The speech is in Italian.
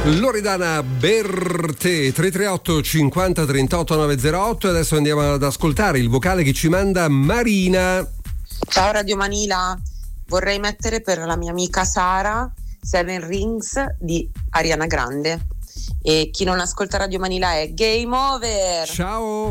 Loredana Bertè, 338 50 38 908. Adesso andiamo ad ascoltare il vocale che ci manda Marina. Ciao Radio Manila, vorrei mettere per la mia amica Sara Seven Rings di Ariana Grande, e chi non ascolta Radio Manila è game over. Ciao.